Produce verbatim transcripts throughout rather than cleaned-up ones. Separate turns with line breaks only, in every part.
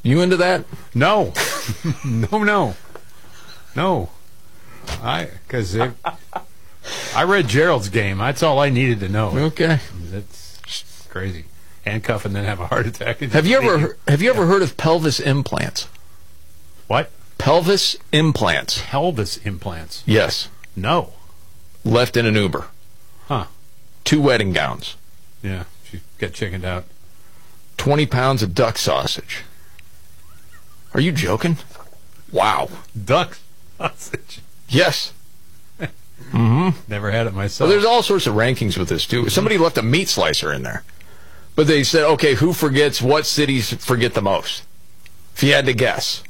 You into that?
No. no, no. No. I, because I read Gerald's game. That's all I needed to know.
Okay.
That's crazy. Handcuff and then have a heart attack.
Have you ever have you ever heard of pelvis implants?
What?
Pelvis implants.
Pelvis implants?
Yes.
No.
Left in an Uber.
Huh.
Two wedding gowns.
Yeah, she got chickened out.
twenty pounds of duck sausage. Are you joking? Wow.
Duck sausage?
Yes. Mm-hmm.
Never had it myself.
Well, there's all sorts of rankings with this, too. Somebody left a meat slicer in there. But they said, okay, who forgets, what cities forget the most? If you had to guess.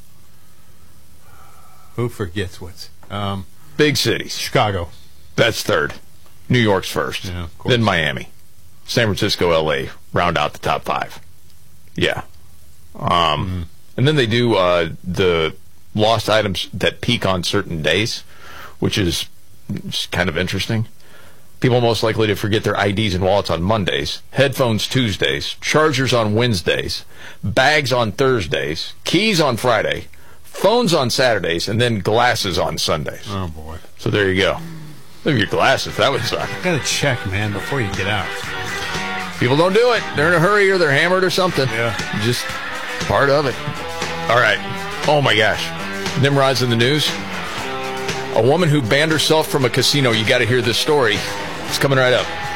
Who forgets what's... Um,
Big cities.
Chicago.
That's third. New York's first.
Yeah, of course.
Then Miami. San Francisco, L A round out the top five. Yeah. Um, mm-hmm. And then they do uh, the lost items that peak on certain days, which is kind of interesting. People most likely to forget their I Ds and wallets on Mondays, headphones Tuesdays, chargers on Wednesdays, bags on Thursdays, keys on Friday, phones on Saturdays, and then glasses on Sundays.
Oh, boy.
So there you go. Look at your glasses. That would suck.
You gotta check, man, before you get out.
People don't do it. They're in a hurry or they're hammered or something.
Yeah.
Just part of it. All right. Oh, my gosh. Nimrod's in the news. A woman who banned herself from a casino. You got to hear this story. It's coming right up.